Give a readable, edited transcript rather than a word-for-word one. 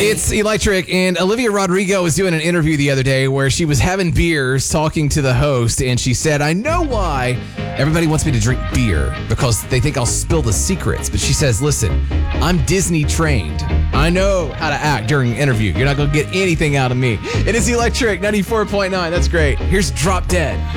It's Electric, and Olivia Rodrigo was doing an interview the other day where she was having beers talking to the host, and she said, I know why everybody wants me to drink beer, because they think I'll spill the secrets. But she says, listen, I'm Disney trained. I know how to act during an interview. You're not going to get anything out of me. It is Electric 94.9. That's great. Here's Drop Dead.